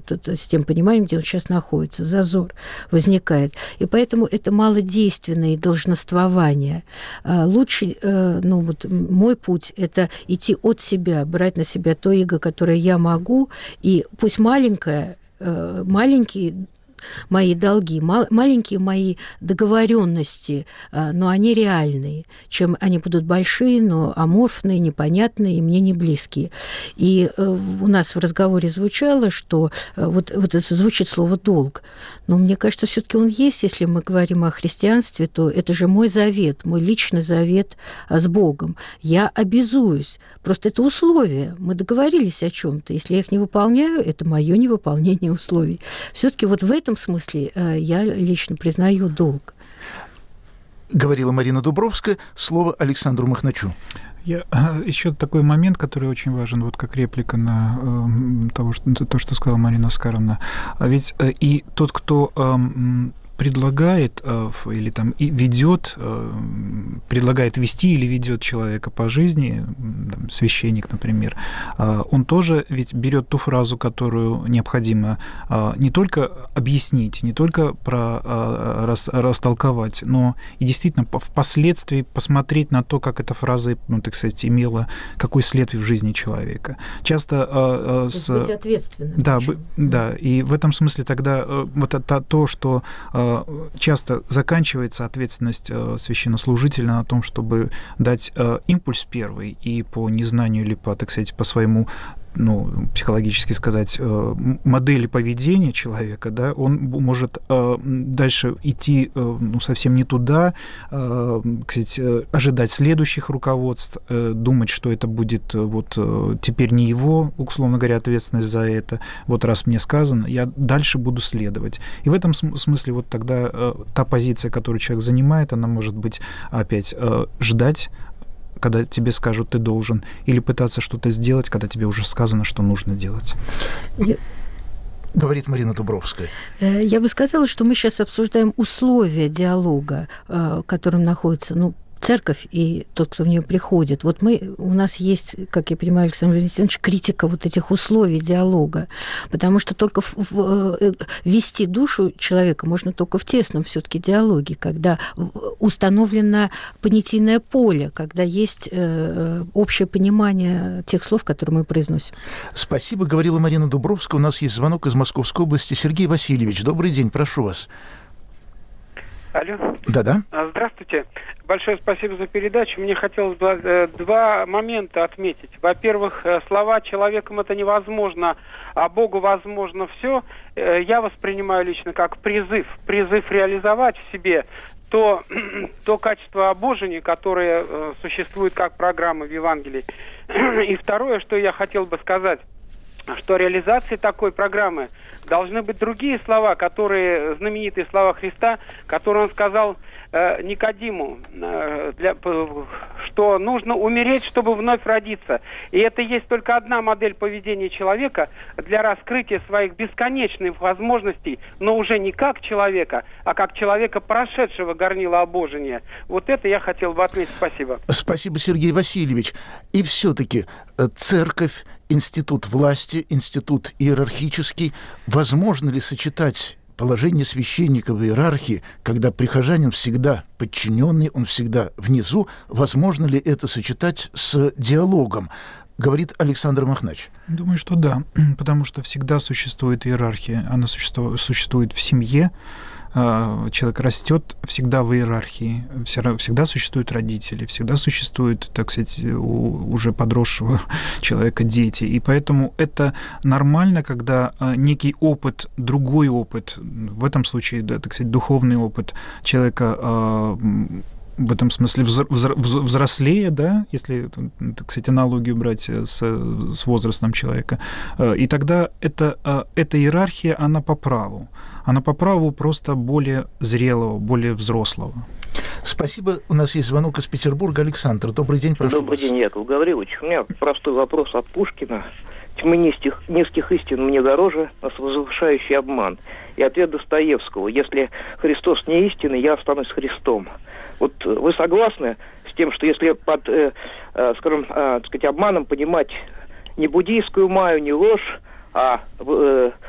с тем пониманием, где он сейчас находится. Зазор возникает. И поэтому это малодейственное должноствование. Лучше, мой путь – это идти от себя, брать на себя то иго, которое я могу, и пусть маленькие мои долги, маленькие мои договоренности, но они реальные, чем они будут большие, но аморфные, непонятные и мне не близкие. И у нас в разговоре звучало, что вот это звучит слово «долг». Но мне кажется, все-таки он есть, если мы говорим о христианстве, то это же мой завет, мой личный завет с Богом. Я обязуюсь. Просто это условия. Мы договорились о чем-то. Если я их не выполняю, это мое невыполнение условий. Все-таки вот в этом смысле я лично признаю долг. Говорила Марина Дубровская. Слово Александру Махначу. Еще такой момент, который очень важен, вот как реплика на то, что сказала Марина Оскаровна. Ведь и тот, кто предлагает или там и ведет, предлагает вести или ведет человека по жизни, там, священник, например, он тоже ведь берет ту фразу, которую необходимо не только объяснить, не только растолковать, но и действительно впоследствии посмотреть на то, как эта фраза, так сказать, имела какой след в жизни человека. Часто быть ответственным. Да, и в этом смысле тогда вот это то, что часто заканчивается ответственность священнослужителя на том, чтобы дать импульс первый и по незнанию или по, так сказать, по своему, психологически сказать, модели поведения человека, да, он может дальше идти совсем не туда, кстати, ожидать следующих руководств, думать, что это будет вот теперь не его, условно говоря, ответственность за это, вот раз мне сказано, я дальше буду следовать. И в этом смысле вот тогда та позиция, которую человек занимает, она может быть опять ждать, когда тебе скажут, ты должен, или пытаться что-то сделать, когда тебе уже сказано, что нужно делать. Говорит Марина Дубровская. Я бы сказала, что мы сейчас обсуждаем условия диалога, в котором находится, церковь и тот, кто в нее приходит. Вот у нас есть, как я понимаю, Александр Валентинович, критика вот этих условий диалога, потому что только ввести душу человека можно только в тесном все-таки диалоге, когда установлено понятийное поле, когда есть общее понимание тех слов, которые мы произносим. Спасибо, говорила Марина Дубровская. У нас есть звонок из Московской области. Сергей Васильевич, добрый день, прошу вас. Алло. Да-да. Здравствуйте. Большое спасибо за передачу. Мне хотелось бы два момента отметить. Во-первых, слова «человеком это невозможно, а Богу возможно все» я воспринимаю лично как призыв реализовать в себе то качество обожения, которое существует как программа в Евангелии. И второе, что я хотел бы сказать, что реализацией такой программы должны быть другие слова, знаменитые слова Христа, которые он сказал Никодиму, что нужно умереть, чтобы вновь родиться. И это есть только одна модель поведения человека для раскрытия своих бесконечных возможностей, но уже не как человека, а как человека, прошедшего горнило обожения. Вот это я хотел бы отметить. Спасибо. Спасибо, Сергей Васильевич. И все-таки церковь, институт власти, институт иерархический, возможно ли сочетать положение священника в иерархии, когда прихожанин всегда подчиненный, он всегда внизу, возможно ли это сочетать с диалогом? Говорит Александр Махнач. Думаю, что да, потому что всегда существует иерархия, она существует в семье, человек растет всегда в иерархии, всегда существуют родители, всегда существуют, так сказать, у уже подросшего человека дети. И поэтому это нормально, когда некий опыт, другой опыт, в этом случае, да, так сказать, духовный опыт человека в этом смысле взрослее, да, если, так сказать, аналогию брать с возрастом человека, и тогда эта иерархия, она по праву. Она по праву просто более зрелого, более взрослого. Спасибо. У нас есть звонок из Петербурга. Александр, добрый день, прошу Добрый вас. день, Яков Гаврилович. У меня простой вопрос от Пушкина. «Тьмы низких истин мне дороже, нас возвышающий обман». И ответ Достоевского: «Если Христос не истинный, я останусь Христом». Вот вы согласны с тем, что если под, скажем, так сказать, обманом понимать не буддийскую майю, не ложь, а